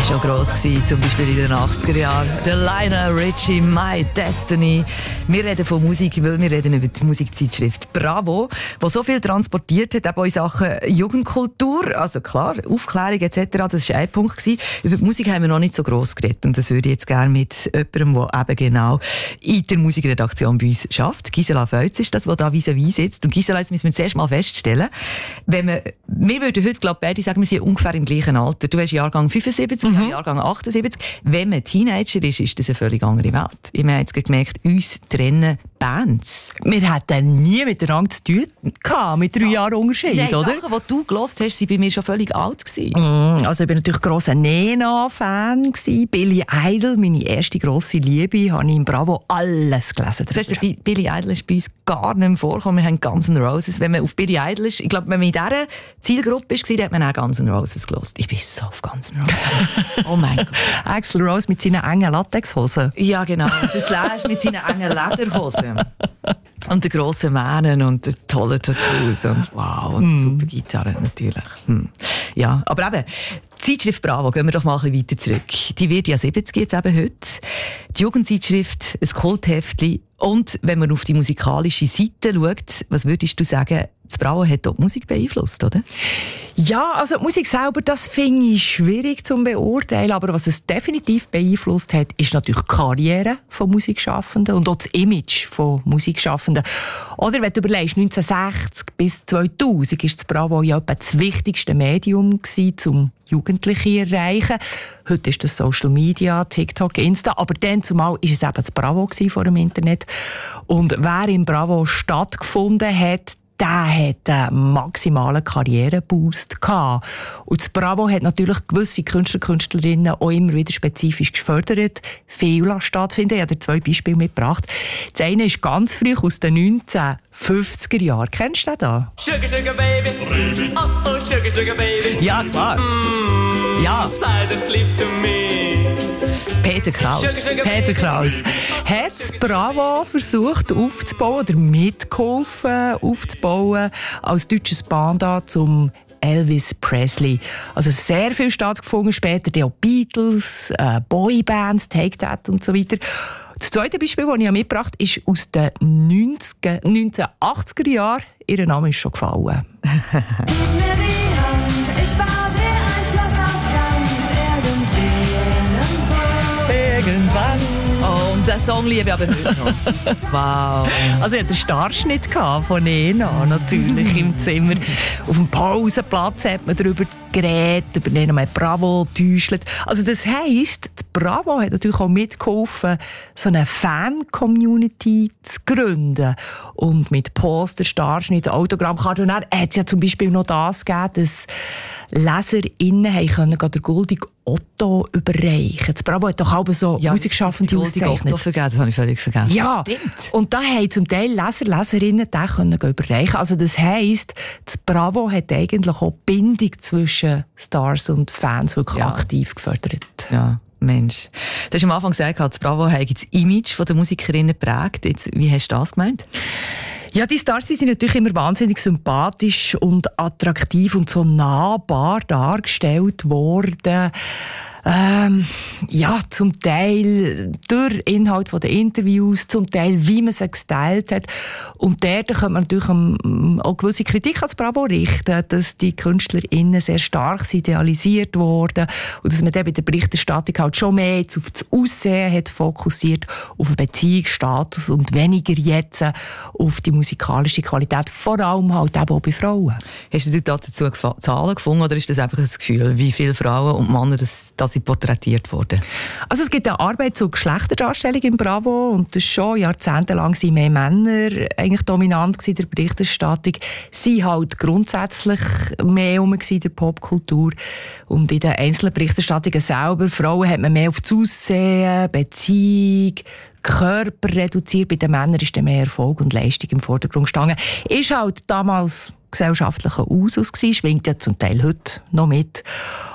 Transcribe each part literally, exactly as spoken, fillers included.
schon gross gewesen, zum Beispiel in den achtziger Jahren. Der Lionel Richie, My Destiny. Wir reden von Musik, weil wir reden über die Musikzeitschrift Bravo, die so viel transportiert hat, auch in Sachen Jugendkultur. Also klar, Aufklärung et cetera. Das war ein Punkt gewesen. Über die Musik haben wir noch nicht so gross geredet. Und das würde ich jetzt gerne mit jemandem, der eben genau in der Musikredaktion bei uns schafft. Gisela Feutz ist das, die da vis-à-vis sitzt. Und Gisela, jetzt müssen wir zuerst mal feststellen, wenn wir, wir würden heute, glaube ich, beide sagen, wir sind ungefähr im gleichen Alter. Du hast Jahrgang fünfundsiebzig, mhm. Jahrgang achtundsiebzig. Wenn man Teenager ist, ist das eine völlig andere Welt. Ich habe jetzt gemerkt, uns trennen Bands. Wir hatten nie miteinander zu tun gehabt, mit drei Jahren Unterschied, Nein, oder? Sachen, die du gehört hast, waren bei mir schon völlig alt gewesen. Mm, also ich war natürlich grosser Nena-Fan. Billy Idol, meine erste grosse Liebe, habe ich in Bravo alles gelesen. Das heißt, Billy Idol ist bei uns gar nicht mehr vorgekommen. Wir haben Guns N' Roses. Wenn man auf Billy Idol ist, ich glaube, wenn man in dieser Zielgruppe war, dann hat man auch Guns N' Roses gehört. Ich bin so auf Guns N' Roses. Oh mein Gott. Axl Rose mit seinen engen Latexhosen. Ja, genau. Das Slash mit seinen engen Lederhosen. Und den grossen Mähnen und den tollen Tattoos und wow, und die mm. super Gitarre natürlich. Hm. Ja, aber eben, die Zeitschrift Bravo, gehen wir doch mal ein bisschen weiter zurück. Die wird ja siebzig jetzt eben heute. Die Jugendzeitschrift, ein Kultheftchen. Und wenn man auf die musikalische Seite schaut, was würdest du sagen, das Bravo hat dort die Musik beeinflusst, oder? Ja, also die Musik selber, das finde ich schwierig zu beurteilen, aber was es definitiv beeinflusst hat, ist natürlich die Karriere von Musikschaffenden und auch das Image von Musikschaffenden. Oder wenn du überlegst, neunzehnhundertsechzig bis zweitausend war das Bravo ja etwa das wichtigste Medium gewesen, um Jugendliche zu erreichen. Heute ist das Social Media, TikTok, Insta, aber dann zumal war es eben das Bravo vor dem Internet. Und wer im Bravo stattgefunden hat, der hat einen maximalen Karriereboost gehabt. Und das Bravo hat natürlich gewisse Künstler und Künstlerinnen auch immer wieder spezifisch gefördert. Viel stattfinden. Ich habe dir zwei Beispiele mitgebracht. Das eine ist ganz früh aus den neunzehnhundertfünfziger Jahren. Kennst du den da? Sugar, sugar, baby. Oh, oh, sugar, sugar, baby. Ja, klar. Mm, ja. Sei doch lieb zu mir. Peter Kraus. Sugar, sugar, Peter Kraus hat das Bravo versucht aufzubauen oder mitgeholfen aufzubauen als deutsches Banda zum Elvis Presley. Also sehr viel stattgefunden, später die Beatles, äh, Boybands, Take That und so weiter. Das zweite Beispiel, das ich mitgebracht habe, ist aus den neunzehnhundertachtziger Jahren. Ihr Name ist schon gefallen. Irgendwann. Oh, und den Song liebe ich aber heute noch. Wow. Also ich hatte den Starschnitt von Nena natürlich im Zimmer. Auf dem Pausenplatz hat man darüber geredet, über Nena mit Bravo getäuscht. Also das heisst, die Bravo hat natürlich auch mitgeholfen, so eine Fan-Community zu gründen. Und mit Poster, Starschnitt, Autogrammkarten. Und dann hat es ja zum Beispiel noch das gegeben, dass LeserInnen können den Goldig Otto überreichen. Das Bravo hat doch auch so ja, Musikschaffende ausgezeichnet. Otto vergessen, das habe ich völlig vergessen. Ja, stimmt. Und da haben zum Teil Leser, Leserinnen den können überreichen. Also das heisst, das Bravo hat eigentlich auch die Bindung zwischen Stars und Fans wirklich ja. aktiv gefördert. Ja. Mensch. Du hast am Anfang gesagt, das Bravo hat das Image der Musikerinnen geprägt. Jetzt, wie hast du das gemeint? Ja, die Stars die sind natürlich immer wahnsinnig sympathisch und attraktiv und so nahbar dargestellt worden. Ähm, ja, zum Teil durch Inhalt der Interviews, zum Teil wie man sie gestylt hat. Und dort kann man natürlich auch gewisse Kritik ans Bravo richten, dass die KünstlerInnen sehr stark idealisiert wurden und dass man dann bei der Berichterstattung halt schon mehr jetzt auf das Aussehen hat fokussiert, auf den Beziehungsstatus und weniger jetzt auf die musikalische Qualität, vor allem halt eben auch bei Frauen. Hast du dazu Zahlen gefunden oder ist das einfach ein Gefühl, wie viele Frauen und Männer das, das sie porträtiert wurden? Also es gibt eine Arbeit zur Geschlechterdarstellung im Bravo und das schon jahrzehntelang sind mehr Männer eigentlich dominant in der Berichterstattung. Sie halt grundsätzlich mehr um in der Popkultur und in den einzelnen Berichterstattungen selber. Frauen hat man mehr auf das Aussehen, Beziehung, Körper reduziert. Bei den Männern ist dann mehr Erfolg und Leistung im Vordergrund gestanden. Ist halt damals gesellschaftlicher Usus gewesen, schwingt ja zum Teil heute noch mit.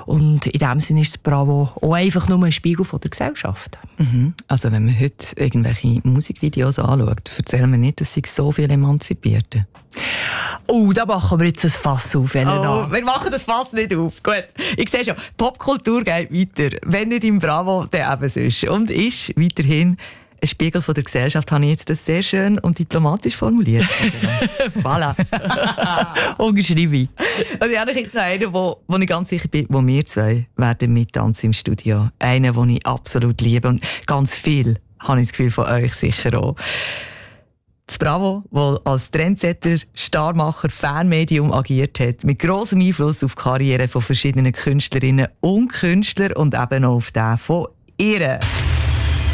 Und in dem Sinne ist das Bravo auch einfach nur ein Spiegel von der Gesellschaft. Mhm. Also wenn man heute irgendwelche Musikvideos anschaut, erzählen wir nicht, dass sie so viel emanzipiert. Oh, da machen wir jetzt ein Fass auf. Oh, wir machen das Fass nicht auf. Gut, ich sehe schon, Popkultur geht weiter. Wenn nicht im Bravo, dann eben sonst. Und ist weiterhin ein Spiegel von der Gesellschaft, habe ich jetzt das sehr schön und diplomatisch formuliert. Voilà. Ungeschrieben. Also ich habe jetzt noch einen, wo, wo ich ganz sicher bin, wo wir zwei werden mittanzen im Studio. Einen, den ich absolut liebe. Und ganz viel habe ich das Gefühl von euch sicher auch. Das Bravo, das als Trendsetter, Starmacher, Fanmedium agiert hat, mit grossem Einfluss auf die Karriere von verschiedenen Künstlerinnen und Künstlern und eben auch auf den von ihr.